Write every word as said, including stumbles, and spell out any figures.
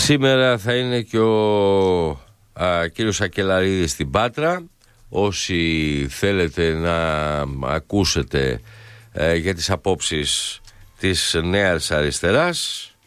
Σήμερα θα είναι και ο α, κύριος Ακελαρίδης στην Πάτρα. Όσοι θέλετε να ακούσετε ε, για τις απόψεις της Νέας Αριστεράς,